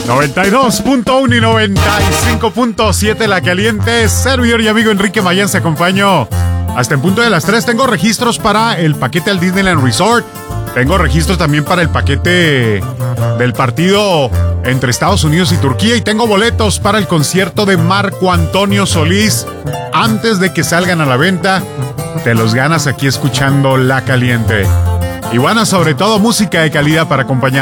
92.1 y 95.7 La Caliente. Servidor y amigo Enrique Mayán se acompaño hasta en punto de las 3. Tengo registros para el paquete al Disneyland Resort. Tengo registros también para el paquete del partido entre Estados Unidos y Turquía. Y tengo boletos para el concierto de Marco Antonio Solís. Antes de que salgan a la venta, te los ganas aquí escuchando La Caliente. Y bueno, sobre todo música de calidad para acompañar.